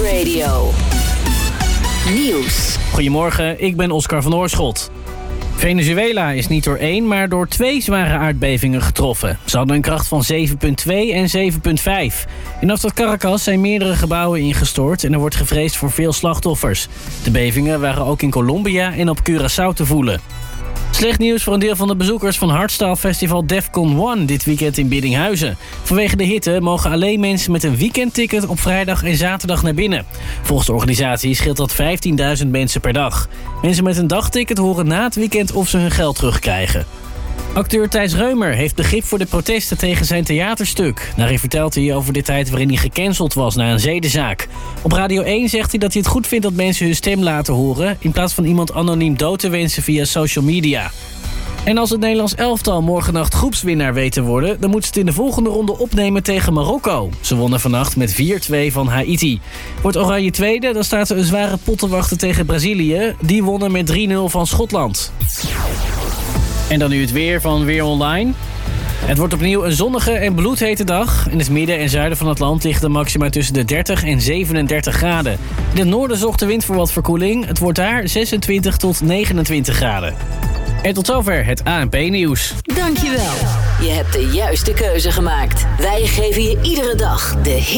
Radio. Nieuws. Goedemorgen, ik ben Oscar van Oorschot. Venezuela is niet door 1, maar door 2 zware aardbevingen getroffen. Ze hadden een kracht van 7,2 en 7,5. In hoofdstad Caracas zijn meerdere gebouwen ingestort en er wordt gevreesd voor veel slachtoffers. De bevingen waren ook in Colombia en op Curaçao te voelen. Slecht nieuws voor een deel van de bezoekers van Hardstyle Festival Defcon 1 dit weekend in Biddinghuizen. Vanwege de hitte mogen alleen mensen met een weekendticket op vrijdag en zaterdag naar binnen. Volgens de organisatie scheelt dat 15.000 mensen per dag. Mensen met een dagticket horen na het weekend of ze hun geld terugkrijgen. Acteur Thijs Reumer heeft begrip voor de protesten tegen zijn theaterstuk. Daarin vertelt hij over de tijd waarin hij gecanceld was na een zedenzaak. Op Radio 1 zegt hij dat hij het goed vindt dat mensen hun stem laten horen, in plaats van iemand anoniem dood te wensen via social media. En als het Nederlands elftal morgennacht groepswinnaar weet te worden, dan moet ze het in de volgende ronde opnemen tegen Marokko. Ze wonnen vannacht met 4-2 van Haiti. Wordt Oranje tweede, dan staat ze een zware pot te wachten tegen Brazilië. Die wonnen met 3-0 van Schotland. En dan nu het weer van Weer Online. Het wordt opnieuw een zonnige en bloedhete dag. In het midden en zuiden van het land ligt de maxima tussen de 30 en 37 graden. In het noorden zorgt de wind voor wat verkoeling. Het wordt daar 26 tot 29 graden. En tot zover het ANP-nieuws. Dankjewel. Je hebt de juiste keuze gemaakt. Wij geven je iedere dag de